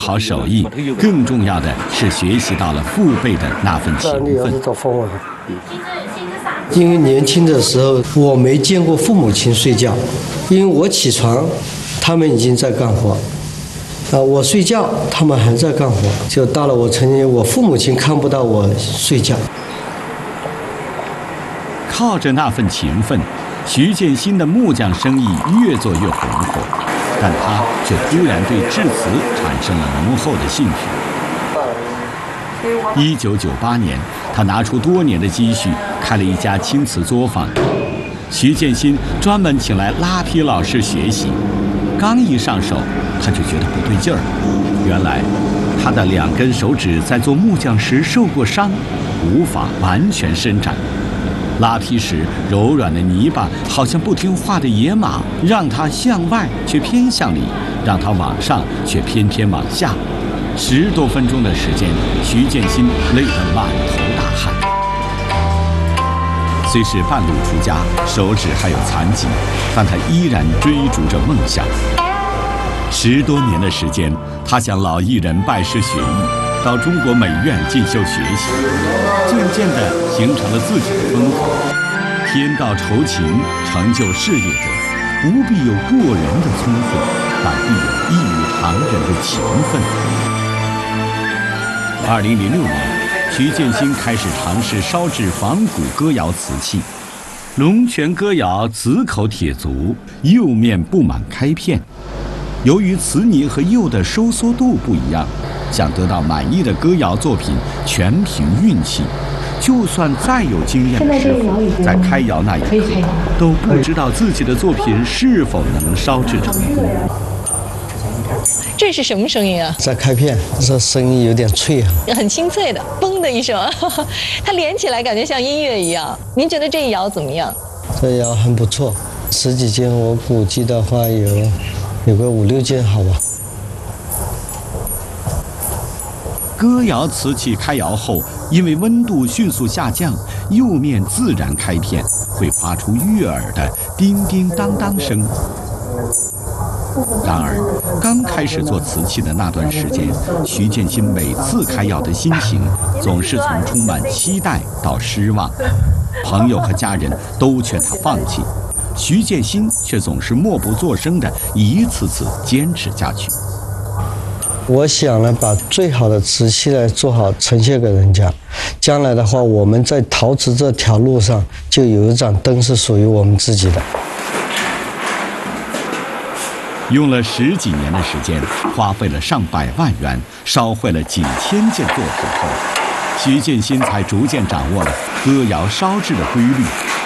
好手艺，更重要的是学习到了父辈的那份勤奋。 因为年轻的时候我没见过父母亲睡觉，因为我起床，他们已经在干活。我睡觉，他们还在干活。就到了我成年，我父母亲看不到我睡觉。 靠着那份勤奋，徐建新的木匠生意越做越红火，但他却突然对制瓷产生了浓厚的兴趣。1998年，他拿出多年的积蓄，开了一家青瓷作坊。徐建新专门请来拉坯老师学习，刚一上手，他就觉得不对劲儿。原来，他的2根手指在做木匠时受过伤，无法完全伸展。拉坯时，柔软的泥巴好像不听话的野马，让它向外却偏向里，让它往上却偏偏往下。10多分钟的时间，徐建新累得满头大汗。虽是半路出家，手指还有残疾，但他依然追逐着梦想。10多年的时间，他向老艺人拜师学艺，到中国美院进修学习，渐渐地形成了自己的风格。天道酬勤，成就事业者，不必有过人的聪慧，但必有异于常人的勤奋。2006年，徐建新开始尝试烧制仿古歌谣瓷器。龙泉歌谣紫口铁足，釉面布满开片。由于瓷泥和釉的收缩度不一样，想得到满意的歌谣作品，全凭运气。就算再有经验的师傅，在开窑那一刻，都不知道自己的作品是否能烧制成功。 这是什么声音啊？ 在开片，这声音有点脆啊， 很清脆的，嘣的一声，它连起来感觉像音乐一样。您觉得这一窑怎么样？ 这窑很不错，10几件，我估计的话有个5、6件，好吧。 歌谣瓷器开窑后，因为温度迅速下降，釉面自然开片，会发出悦耳的叮叮当当声。然而，刚开始做瓷器的那段时间，徐建新每次开窑的心情总是从充满期待到失望。朋友和家人都劝他放弃，徐建新却总是默不作声地一次次坚持下去。 我想呢，把最好的瓷器来做好，呈现给人家。将来的话，我们在陶瓷这条路上就有一盏灯是属于我们自己的。 用了10几年的时间，花费了上百万元，烧毁了几千件作品后，徐建新才逐渐掌握了歌谣烧制的规律。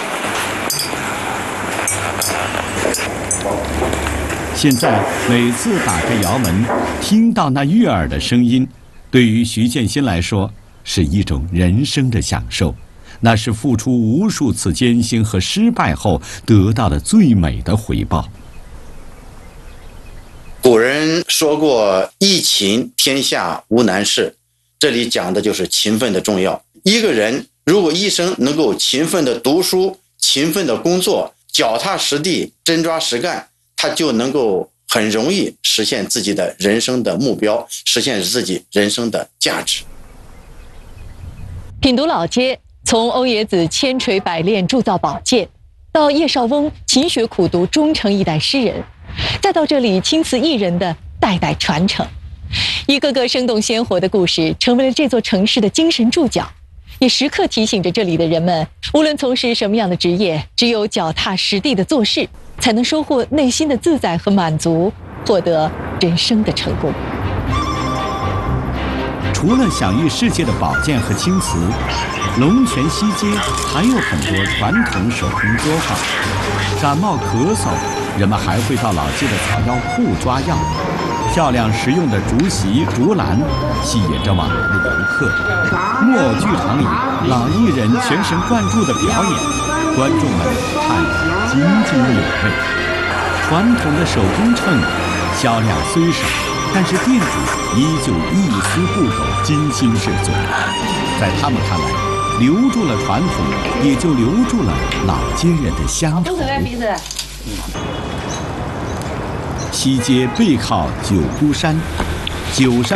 现在每次打开窑门，听到那悦耳的声音，对于徐建新来说是一种人生的享受，那是付出无数次艰辛和失败后得到的最美的回报。 古人说过一勤天下无难事，这里讲的就是勤奋的重要。一个人如果一生能够勤奋的读书，勤奋的工作，脚踏实地，真抓实干，他就能够很容易实现自己的人生的目标，实现自己人生的价值。 品读老街，从欧冶子千锤百炼铸造宝剑，到叶绍翁勤学苦读终成一代诗人，再到这里青瓷艺人的代代传承，一个个生动鲜活的故事成为了这座城市的精神注脚，也时刻提醒着这里的人们，无论从事什么样的职业，只有脚踏实地的做事，才能收获内心的自在和满足，获得人生的成功。 除了享誉世界的宝剑和青瓷，龙泉西街还有很多传统手工作坊。感冒咳嗽，人们还会到老街的草药铺抓药。漂亮实用的竹席、竹篮吸引着往来的游客。木偶剧场里，老艺人全神贯注的表演，观众们看得津津有味。传统的手工秤销量虽少，但是店主依旧一丝不苟，精心制作。在他们看来，留住了传统，也就留住了老街人的乡土。西街背靠九姑山， 九山